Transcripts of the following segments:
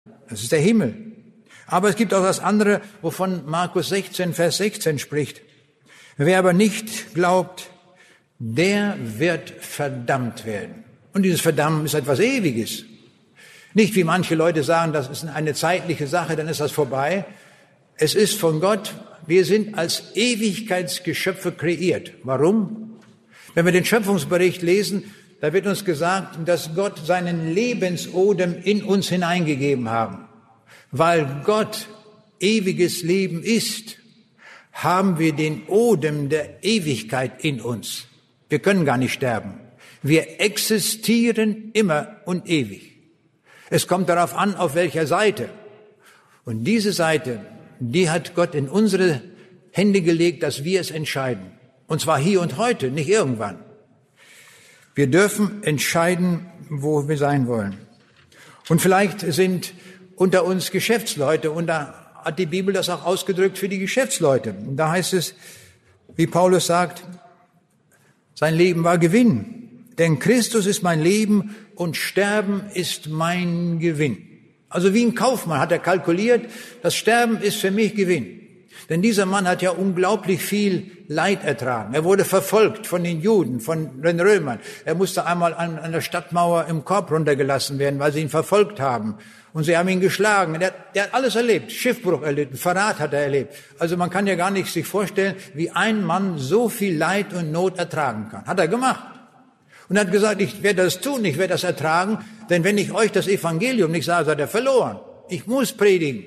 Das ist der Himmel. Aber es gibt auch das andere, wovon Markus 16, Vers 16 spricht. Wer aber nicht glaubt, der wird verdammt werden. Und dieses Verdammen ist etwas Ewiges. Nicht wie manche Leute sagen, das ist eine zeitliche Sache, dann ist das vorbei. Es ist von Gott, wir sind als Ewigkeitsgeschöpfe kreiert. Warum? Wenn wir den Schöpfungsbericht lesen, da wird uns gesagt, dass Gott seinen Lebensodem in uns hineingegeben haben. Weil Gott ewiges Leben ist, haben wir den Odem der Ewigkeit in uns. Wir können gar nicht sterben. Wir existieren immer und ewig. Es kommt darauf an, auf welcher Seite. Und diese Seite, die hat Gott in unsere Hände gelegt, dass wir es entscheiden. Und zwar hier und heute, nicht irgendwann. Wir dürfen entscheiden, wo wir sein wollen. Und vielleicht sind unter uns Geschäftsleute, und da hat die Bibel das auch ausgedrückt für die Geschäftsleute. Und da heißt es, wie Paulus sagt, sein Leben war Gewinn. Denn Christus ist mein Leben und Sterben ist mein Gewinn. Also wie ein Kaufmann hat er kalkuliert, das Sterben ist für mich Gewinn. Denn dieser Mann hat ja unglaublich viel Leid ertragen. Er wurde verfolgt von den Juden, von den Römern. Er musste einmal an der Stadtmauer im Korb runtergelassen werden, weil sie ihn verfolgt haben. Und sie haben ihn geschlagen. Der hat alles erlebt. Schiffbruch erlebt, Verrat hat er erlebt. Also man kann ja gar nicht sich vorstellen, wie ein Mann so viel Leid und Not ertragen kann. Hat er gemacht. Und er hat gesagt, ich werde das tun, ich werde das ertragen, denn wenn ich euch das Evangelium nicht sage, seid ihr verloren. Ich muss predigen.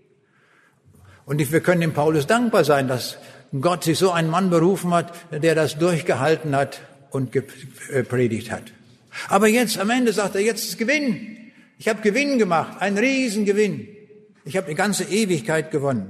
Und wir können dem Paulus dankbar sein, dass Gott sich so einen Mann berufen hat, der das durchgehalten hat und gepredigt hat. Aber jetzt am Ende sagt er, jetzt ist Gewinn. Ich habe Gewinn gemacht, einen Riesengewinn. Ich habe die ganze Ewigkeit gewonnen.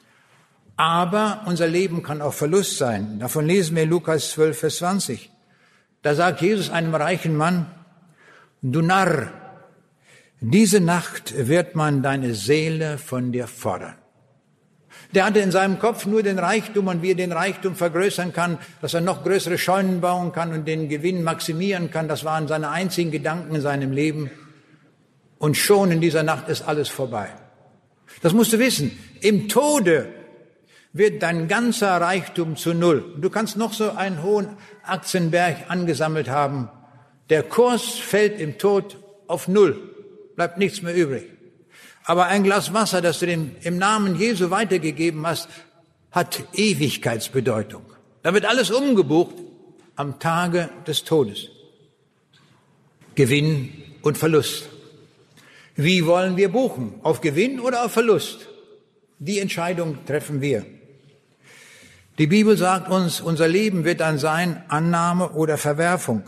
Aber unser Leben kann auch Verlust sein. Davon lesen wir in Lukas 12, Vers 20. Da sagt Jesus einem reichen Mann, du Narr, diese Nacht wird man deine Seele von dir fordern. Der hatte in seinem Kopf nur den Reichtum und wie er den Reichtum vergrößern kann, dass er noch größere Scheunen bauen kann und den Gewinn maximieren kann. Das waren seine einzigen Gedanken in seinem Leben. Und schon in dieser Nacht ist alles vorbei. Das musst du wissen. Im Tode wird dein ganzer Reichtum zu null. Du kannst noch so einen hohen Aktienberg angesammelt haben. Der Kurs fällt im Tod auf null. Bleibt nichts mehr übrig. Aber ein Glas Wasser, das du im Namen Jesu weitergegeben hast, hat Ewigkeitsbedeutung. Da wird alles umgebucht am Tage des Todes. Gewinn und Verlust. Wie wollen wir buchen? Auf Gewinn oder auf Verlust? Die Entscheidung treffen wir. Die Bibel sagt uns, unser Leben wird dann sein Annahme oder Verwerfung.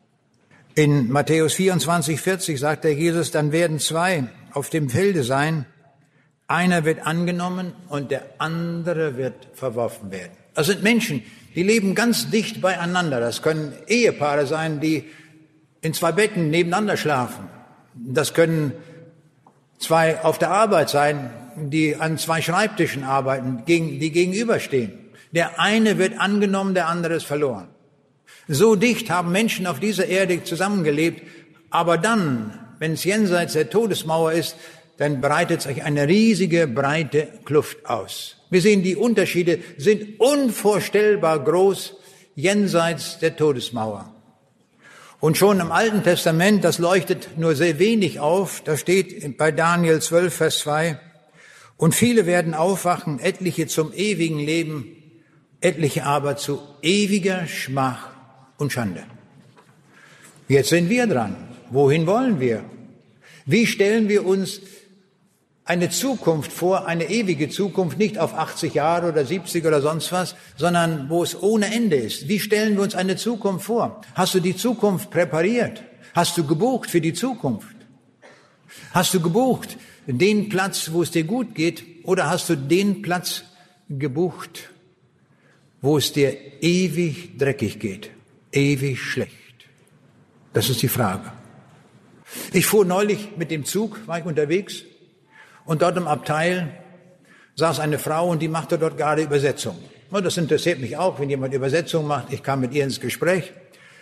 In Matthäus 24, 40 sagt der Jesus, dann werden zwei auf dem Felde sein. Einer wird angenommen und der andere wird verworfen werden. Das sind Menschen, die leben ganz dicht beieinander. Das können Ehepaare sein, die in zwei Betten nebeneinander schlafen. Das können zwei auf der Arbeit sein, die an zwei Schreibtischen arbeiten, die gegenüberstehen. Der eine wird angenommen, der andere ist verloren. So dicht haben Menschen auf dieser Erde zusammengelebt, aber dann, wenn es jenseits der Todesmauer ist, dann breitet sich eine riesige, breite Kluft aus. Wir sehen, die Unterschiede sind unvorstellbar groß jenseits der Todesmauer. Und schon im Alten Testament, das leuchtet nur sehr wenig auf, da steht bei Daniel 12, Vers 2, und viele werden aufwachen, etliche zum ewigen Leben, etliche aber zu ewiger Schmach und Schande. Jetzt sind wir dran. Wohin wollen wir? Wie stellen wir uns eine Zukunft vor, eine ewige Zukunft, nicht auf 80 Jahre oder 70 oder sonst was, sondern wo es ohne Ende ist? Wie stellen wir uns eine Zukunft vor? Hast du die Zukunft präpariert? Hast du gebucht für die Zukunft? Hast du gebucht den Platz, wo es dir gut geht, oder hast du den Platz gebucht, wo es dir ewig dreckig geht, ewig schlecht? Das ist die Frage. Ich fuhr neulich mit dem Zug, war ich unterwegs, und dort im Abteil saß eine Frau und die machte dort gerade Übersetzung. Und das interessiert mich auch, wenn jemand Übersetzung macht. Ich kam mit ihr ins Gespräch.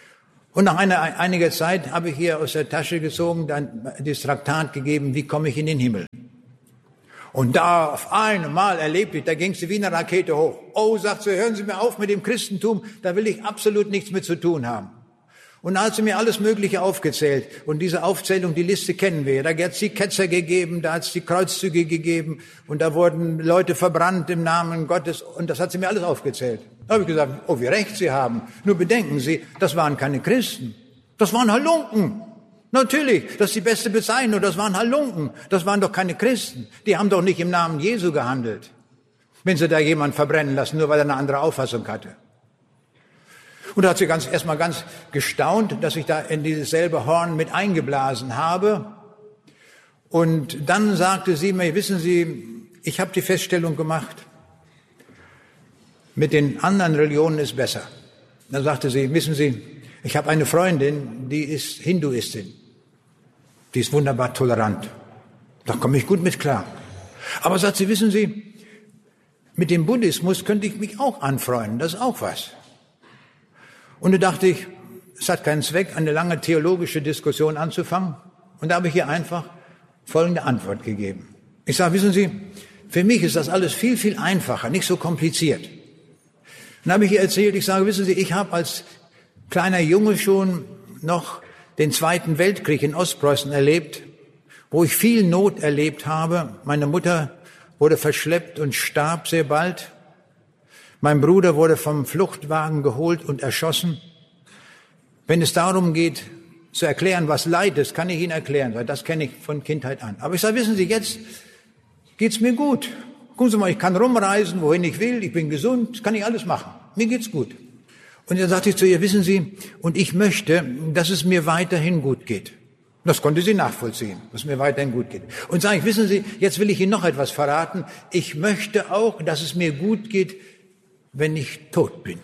Und nach einiger Zeit habe ich ihr aus der Tasche gezogen, dann das Traktat gegeben, wie komme ich in den Himmel. Und da auf einmal erlebte ich, da ging sie wie eine Rakete hoch. Oh, sagt sie, hören Sie mir auf mit dem Christentum, da will ich absolut nichts mit zu tun haben. Und da hat sie mir alles Mögliche aufgezählt. Und diese Aufzählung, die Liste kennen wir. Da hat es die Ketzer gegeben, da hat es die Kreuzzüge gegeben und da wurden Leute verbrannt im Namen Gottes. Und das hat sie mir alles aufgezählt. Da habe ich gesagt, oh, wie recht Sie haben. Nur bedenken Sie, das waren keine Christen. Das waren Halunken. Natürlich, das ist die beste Bezeichnung. Das waren Halunken. Das waren doch keine Christen. Die haben doch nicht im Namen Jesu gehandelt. Wenn sie da jemanden verbrennen lassen, nur weil er eine andere Auffassung hatte. Und da hat sie erstmal ganz gestaunt, dass ich da in dieses selbe Horn mit eingeblasen habe. Und dann sagte sie mir, wissen Sie, ich habe die Feststellung gemacht, mit den anderen Religionen ist besser. Dann sagte sie, wissen Sie, ich habe eine Freundin, die ist Hinduistin. Die ist wunderbar tolerant. Da komme ich gut mit klar. Aber sagt sie, wissen Sie, mit dem Buddhismus könnte ich mich auch anfreunden. Das ist auch was. Und da dachte ich, es hat keinen Zweck, eine lange theologische Diskussion anzufangen. Und da habe ich ihr einfach folgende Antwort gegeben. Ich sage, wissen Sie, für mich ist das alles viel, viel einfacher, nicht so kompliziert. Dann habe ich ihr erzählt, ich sage, wissen Sie, ich habe als kleiner Junge schon noch den Zweiten Weltkrieg in Ostpreußen erlebt, wo ich viel Not erlebt habe. Meine Mutter wurde verschleppt und starb sehr bald. Mein Bruder wurde vom Fluchtwagen geholt und erschossen. Wenn es darum geht, zu erklären, was Leid ist, kann ich Ihnen erklären, weil das kenne ich von Kindheit an. Aber ich sage, wissen Sie, jetzt geht's mir gut. Gucken Sie mal, ich kann rumreisen, wohin ich will, ich bin gesund, kann ich alles machen. Mir geht's gut. Und dann sagte ich zu ihr, wissen Sie, und ich möchte, dass es mir weiterhin gut geht. Das konnte sie nachvollziehen, dass es mir weiterhin gut geht. Und sage ich, wissen Sie, jetzt will ich Ihnen noch etwas verraten. Ich möchte auch, dass es mir gut geht, wenn ich tot bin.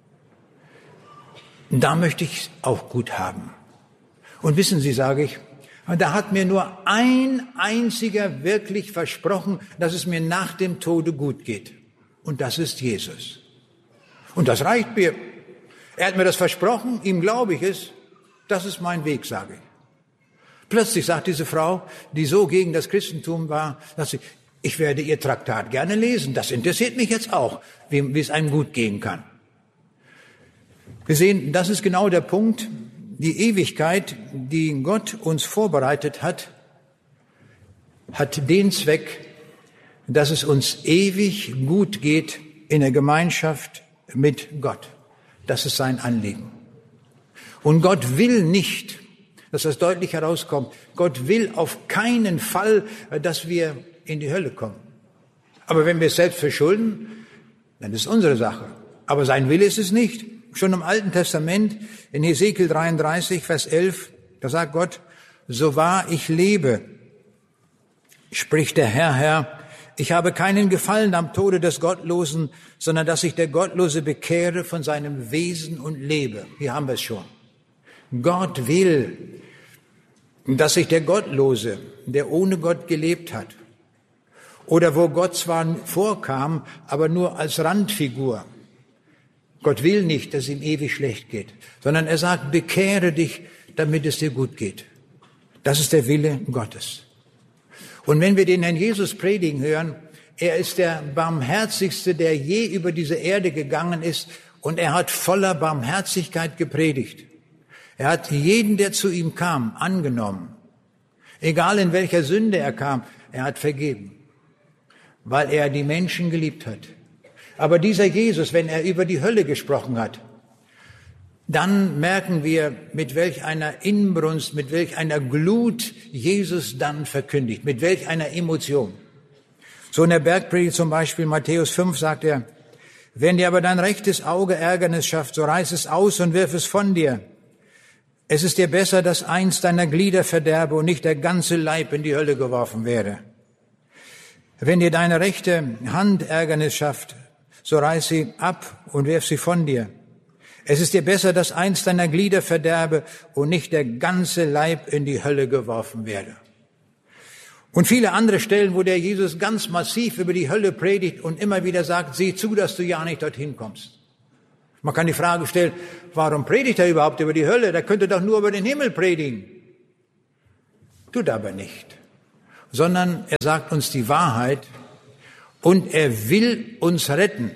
Da möchte ich es auch gut haben. Und wissen Sie, sage ich, da hat mir nur ein einziger wirklich versprochen, dass es mir nach dem Tode gut geht. Und das ist Jesus. Und das reicht mir. Er hat mir das versprochen, ihm glaube ich es. Das ist mein Weg, sage ich. Plötzlich sagt diese Frau, die so gegen das Christentum war, dass sie, ich werde ihr Traktat gerne lesen. Das interessiert mich jetzt auch, wie es einem gut gehen kann. Wir sehen, das ist genau der Punkt. Die Ewigkeit, die Gott uns vorbereitet hat, hat den Zweck, dass es uns ewig gut geht in der Gemeinschaft mit Gott. Das ist sein Anliegen. Und Gott will nicht, dass das deutlich herauskommt, Gott will auf keinen Fall, dass wir in die Hölle kommen. Aber wenn wir es selbst verschulden, dann ist es unsere Sache. Aber sein Wille ist es nicht. Schon im Alten Testament, in Hesekiel 33, Vers 11, da sagt Gott, so wahr ich lebe, spricht der Herr, ich habe keinen Gefallen am Tode des Gottlosen, sondern dass sich der Gottlose bekehre von seinem Wesen und lebe. Hier haben wir es schon. Gott will, dass sich der Gottlose, der ohne Gott gelebt hat, oder wo Gott zwar vorkam, aber nur als Randfigur. Gott will nicht, dass es ihm ewig schlecht geht, sondern er sagt, bekehre dich, damit es dir gut geht. Das ist der Wille Gottes. Und wenn wir den Herrn Jesus predigen hören, er ist der Barmherzigste, der je über diese Erde gegangen ist, und er hat voller Barmherzigkeit gepredigt. Er hat jeden, der zu ihm kam, angenommen. Egal in welcher Sünde er kam, er hat vergeben, weil er die Menschen geliebt hat. Aber dieser Jesus, wenn er über die Hölle gesprochen hat, dann merken wir, mit welch einer Inbrunst, mit welch einer Glut Jesus dann verkündigt, mit welch einer Emotion. So in der Bergpredigt zum Beispiel, Matthäus 5, sagt er, wenn dir aber dein rechtes Auge Ärgernis schafft, so reiß es aus und wirf es von dir. Es ist dir besser, dass eins deiner Glieder verderbe und nicht der ganze Leib in die Hölle geworfen wäre. Wenn dir deine rechte Hand Ärgernis schafft, so reiß sie ab und wirf sie von dir. Es ist dir besser, dass eins deiner Glieder verderbe und nicht der ganze Leib in die Hölle geworfen werde. Und viele andere Stellen, wo der Jesus ganz massiv über die Hölle predigt und immer wieder sagt, sieh zu, dass du ja nicht dorthin kommst. Man kann die Frage stellen, warum predigt er überhaupt über die Hölle? Der könnte doch nur über den Himmel predigen. Tut aber nicht. Sondern er sagt uns die Wahrheit und er will uns retten.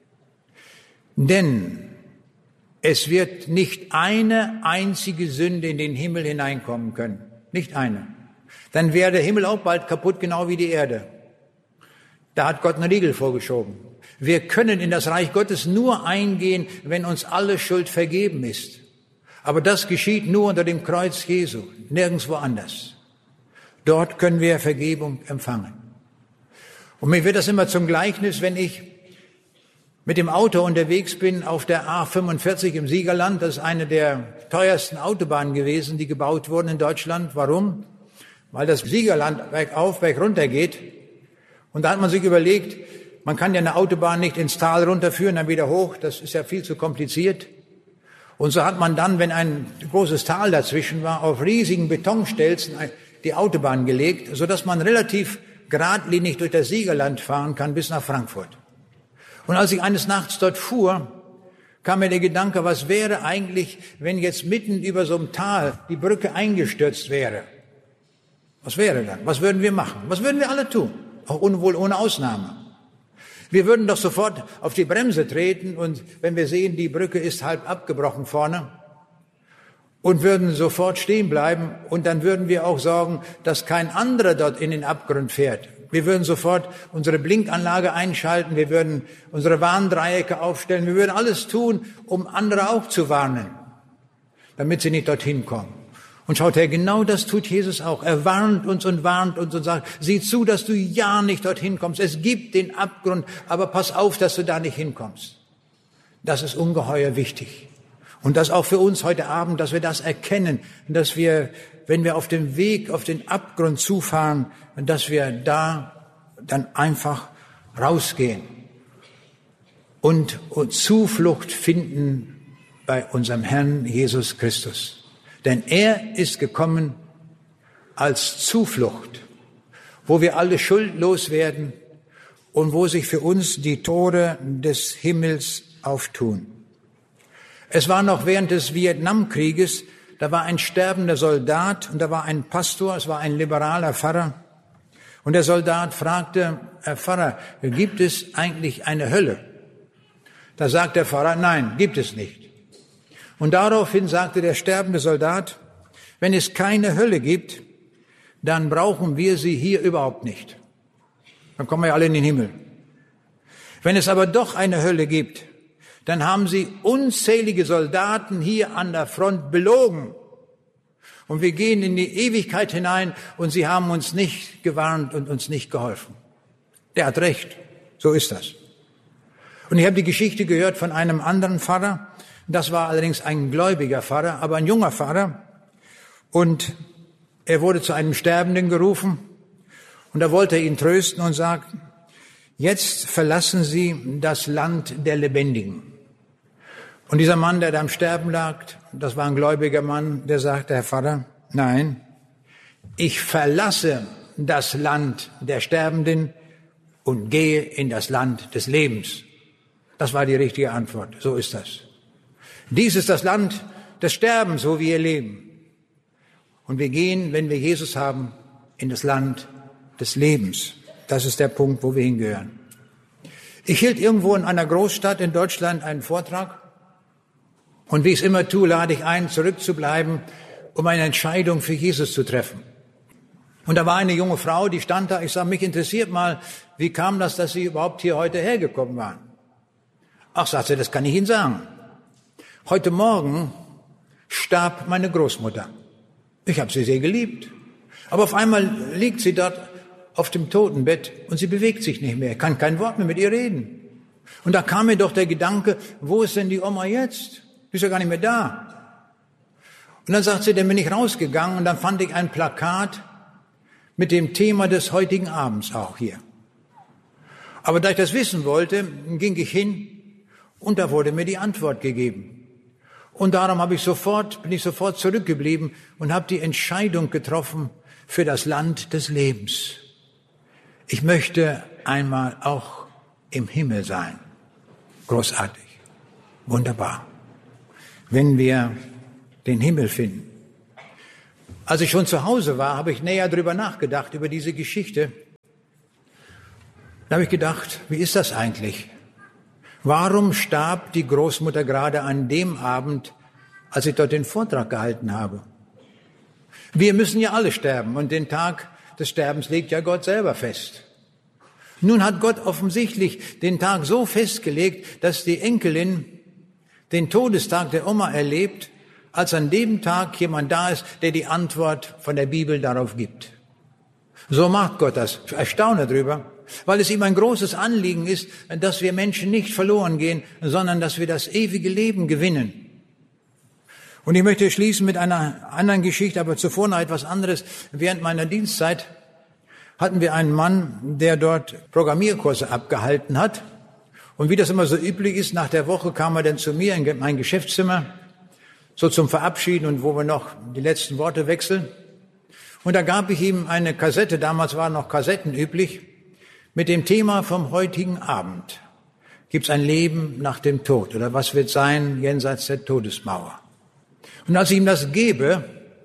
Denn es wird nicht eine einzige Sünde in den Himmel hineinkommen können. Nicht eine. Dann wäre der Himmel auch bald kaputt, genau wie die Erde. Da hat Gott einen Riegel vorgeschoben. Wir können in das Reich Gottes nur eingehen, wenn uns alle Schuld vergeben ist. Aber das geschieht nur unter dem Kreuz Jesu, nirgendwo anders. Dort können wir Vergebung empfangen. Und mir wird das immer zum Gleichnis, wenn ich mit dem Auto unterwegs bin auf der A45 im Siegerland. Das ist eine der teuersten Autobahnen gewesen, die gebaut wurden in Deutschland. Warum? Weil das Siegerland bergauf, bergunter geht. Und da hat man sich überlegt, man kann ja eine Autobahn nicht ins Tal runterführen, dann wieder hoch. Das ist ja viel zu kompliziert. Und so hat man dann, wenn ein großes Tal dazwischen war, auf riesigen Betonstelzen die Autobahn gelegt, sodass man relativ geradlinig durch das Siegerland fahren kann bis nach Frankfurt. Und als ich eines Nachts dort fuhr, kam mir der Gedanke, was wäre eigentlich, wenn jetzt mitten über so einem Tal die Brücke eingestürzt wäre? Was wäre dann? Was würden wir machen? Was würden wir alle tun? Auch wohl ohne Ausnahme. Wir würden doch sofort auf die Bremse treten und wenn wir sehen, die Brücke ist halb abgebrochen vorne und würden sofort stehen bleiben und dann würden wir auch sorgen, dass kein anderer dort in den Abgrund fährt. Wir würden sofort unsere Blinkanlage einschalten, wir würden unsere Warndreiecke aufstellen, wir würden alles tun, um andere auch zu warnen, damit sie nicht dorthin kommen. Und schaut her, genau das tut Jesus auch. Er warnt uns und sagt, sieh zu, dass du ja nicht dorthin kommst. Es gibt den Abgrund, aber pass auf, dass du da nicht hinkommst. Das ist ungeheuer wichtig. Und das auch für uns heute Abend, dass wir das erkennen, dass wir, wenn wir auf dem Weg auf den Abgrund zufahren, dass wir da dann einfach rausgehen und Zuflucht finden bei unserem Herrn Jesus Christus. Denn er ist gekommen als Zuflucht, wo wir alle schuldlos werden und wo sich für uns die Tore des Himmels auftun. Es war noch während des Vietnamkrieges, da war ein sterbender Soldat und da war ein Pastor, es war ein liberaler Pfarrer. Und der Soldat fragte, Herr Pfarrer, gibt es eigentlich eine Hölle? Da sagt der Pfarrer, nein, gibt es nicht. Und daraufhin sagte der sterbende Soldat, wenn es keine Hölle gibt, dann brauchen wir sie hier überhaupt nicht. Dann kommen wir alle in den Himmel. Wenn es aber doch eine Hölle gibt, dann haben sie unzählige Soldaten hier an der Front belogen. Und wir gehen in die Ewigkeit hinein und sie haben uns nicht gewarnt und uns nicht geholfen. Der hat recht, so ist das. Und ich habe die Geschichte gehört von einem anderen Pfarrer. Das war allerdings ein gläubiger Pfarrer, aber ein junger Pfarrer. Und er wurde zu einem Sterbenden gerufen. Und da wollte er ihn trösten und sagt, jetzt verlassen Sie das Land der Lebendigen. Und dieser Mann, der da am Sterben lag, das war ein gläubiger Mann, der sagte, Herr Pfarrer, nein, ich verlasse das Land der Sterbenden und gehe in das Land des Lebens. Das war die richtige Antwort. So ist das. Dies ist das Land des Sterbens, wo wir leben. Und wir gehen, wenn wir Jesus haben, in das Land des Lebens. Das ist der Punkt, wo wir hingehören. Ich hielt irgendwo in einer Großstadt in Deutschland einen Vortrag. Und wie ich es immer tue, lade ich ein, zurückzubleiben, um eine Entscheidung für Jesus zu treffen. Und da war eine junge Frau, die stand da. Ich sage, mich interessiert mal, wie kam das, dass Sie überhaupt hier heute hergekommen waren? Ach, sagt sie, das kann ich Ihnen sagen. Heute Morgen starb meine Großmutter. Ich habe sie sehr geliebt. Aber auf einmal liegt sie dort auf dem Totenbett und sie bewegt sich nicht mehr, kann kein Wort mehr mit ihr reden. Und da kam mir doch der Gedanke, wo ist denn die Oma jetzt? Die ist ja gar nicht mehr da. Und dann sagt sie, dann bin ich rausgegangen und dann fand ich ein Plakat mit dem Thema des heutigen Abends auch hier. Aber da ich das wissen wollte, ging ich hin und da wurde mir die Antwort gegeben. Und darum bin ich sofort zurückgeblieben und habe die Entscheidung getroffen für das Land des Lebens. Ich möchte einmal auch im Himmel sein. Großartig. Wunderbar, wenn wir den Himmel finden. Als ich schon zu Hause war, habe ich näher darüber nachgedacht, über diese Geschichte. Da habe ich gedacht, wie ist das eigentlich? Warum starb die Großmutter gerade an dem Abend, als ich dort den Vortrag gehalten habe? Wir müssen ja alle sterben und den Tag des Sterbens legt ja Gott selber fest. Nun hat Gott offensichtlich den Tag so festgelegt, dass die Enkelin den Todestag der Oma erlebt, als an dem Tag jemand da ist, der die Antwort von der Bibel darauf gibt. So macht Gott das. Ich erstaune darüber, weil es ihm ein großes Anliegen ist, dass wir Menschen nicht verloren gehen, sondern dass wir das ewige Leben gewinnen. Und ich möchte schließen mit einer anderen Geschichte, aber zuvor noch etwas anderes. Während meiner Dienstzeit hatten wir einen Mann, der dort Programmierkurse abgehalten hat. Und wie das immer so üblich ist, nach der Woche kam er dann zu mir in mein Geschäftszimmer, so zum Verabschieden und wo wir noch die letzten Worte wechseln. Und da gab ich ihm eine Kassette, damals waren noch Kassetten üblich, mit dem Thema vom heutigen Abend. Gibt es ein Leben nach dem Tod oder was wird sein jenseits der Todesmauer? Und als ich ihm das gebe,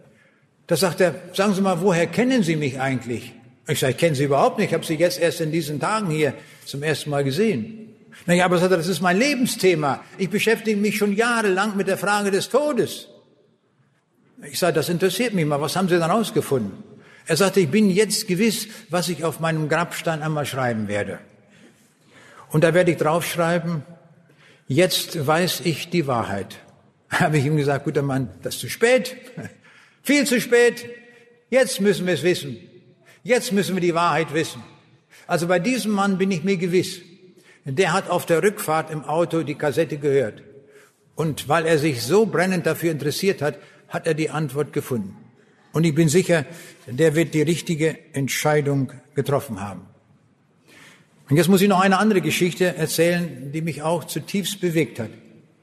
da sagt er, sagen Sie mal, woher kennen Sie mich eigentlich? Ich sage, ich kenne Sie überhaupt nicht, ich habe Sie jetzt erst in diesen Tagen hier zum ersten Mal gesehen. Naja, aber sagt er, das ist mein Lebensthema. Ich beschäftige mich schon jahrelang mit der Frage des Todes. Ich sage, das interessiert mich mal, was haben Sie dann rausgefunden? Er sagte, ich bin jetzt gewiss, was ich auf meinem Grabstein einmal schreiben werde. Und da werde ich draufschreiben, jetzt weiß ich die Wahrheit. Habe ich ihm gesagt, guter Mann, das ist zu spät, viel zu spät, jetzt müssen wir es wissen, jetzt müssen wir die Wahrheit wissen. Also bei diesem Mann bin ich mir gewiss, der hat auf der Rückfahrt im Auto die Kassette gehört. Und weil er sich so brennend dafür interessiert hat, hat er die Antwort gefunden. Und ich bin sicher, der wird die richtige Entscheidung getroffen haben. Und jetzt muss ich noch eine andere Geschichte erzählen, die mich auch zutiefst bewegt hat.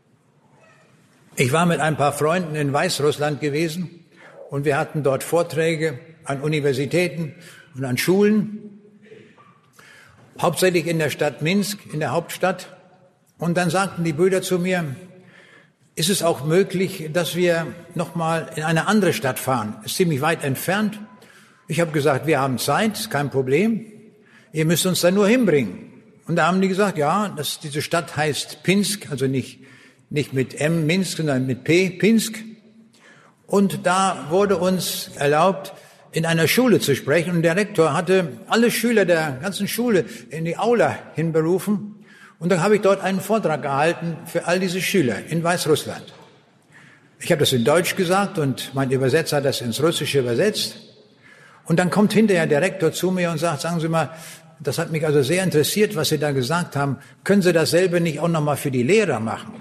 Ich war mit ein paar Freunden in Weißrussland gewesen und wir hatten dort Vorträge an Universitäten und an Schulen, hauptsächlich in der Stadt Minsk, in der Hauptstadt. Und dann sagten die Brüder zu mir, ist es auch möglich, dass wir nochmal in eine andere Stadt fahren? Ist ziemlich weit entfernt. Ich habe gesagt, wir haben Zeit, ist kein Problem. Ihr müsst uns da nur hinbringen. Und da haben die gesagt, ja, diese Stadt heißt Pinsk, also nicht mit M, Minsk, sondern mit P, Pinsk. Und da wurde uns erlaubt, in einer Schule zu sprechen. Und der Rektor hatte alle Schüler der ganzen Schule in die Aula hinberufen. Und dann habe ich dort einen Vortrag gehalten für all diese Schüler in Weißrussland. Ich habe das in Deutsch gesagt und mein Übersetzer hat das ins Russische übersetzt. Und dann kommt hinterher der Rektor zu mir und sagt, sagen Sie mal, das hat mich also sehr interessiert, was Sie da gesagt haben. Können Sie dasselbe nicht auch nochmal für die Lehrer machen?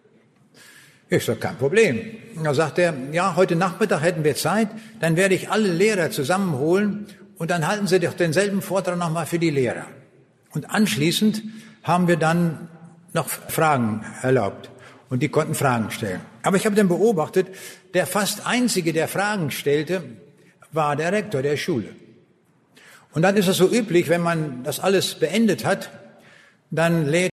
Ich sage, kein Problem. Und dann sagt er, ja, heute Nachmittag hätten wir Zeit, dann werde ich alle Lehrer zusammenholen und dann halten Sie doch denselben Vortrag nochmal für die Lehrer. Und anschließend haben wir dann noch Fragen erlaubt und die konnten Fragen stellen. Aber ich habe dann beobachtet, der fast Einzige, der Fragen stellte, war der Rektor der Schule. Und dann ist es so üblich, wenn man das alles beendet hat, dann lädt